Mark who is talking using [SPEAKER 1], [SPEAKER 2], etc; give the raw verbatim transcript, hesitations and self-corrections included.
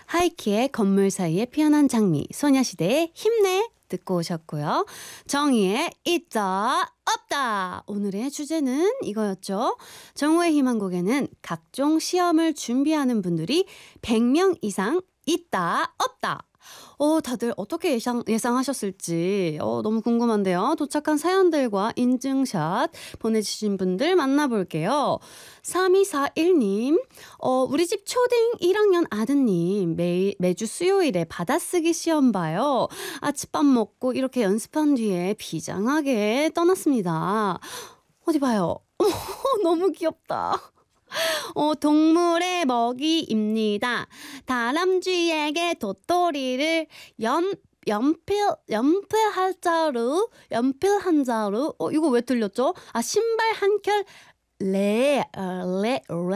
[SPEAKER 1] 하이키의 건물 사이에 피어난 장미, 소녀시대의 힘내 듣고 오셨고요. 정희의 있다 없다. 오늘의 주제는 이거였죠. 정오의 희망곡에는 각종 시험을 준비하는 분들이 백 명 이상 있다 없다. 어, 다들 어떻게 예상, 예상하셨을지 어, 너무 궁금한데요. 도착한 사연들과 인증샷 보내주신 분들 만나볼게요. 삼이사일 님, 어, 우리 집 초딩 일 학년 아드님 매, 매주 수요일에 받아쓰기 시험 봐요. 아침밥 먹고 이렇게 연습한 뒤에 비장하게 떠났습니다. 어디 봐요. 너무 귀엽다. 어, 동물의 먹이입니다. 다람쥐에게 도토리를 연, 연필, 연필 한 자루, 연필 한 자루. 어, 이거 왜 틀렸죠? 아, 신발 한 켤, 레, 어, 레,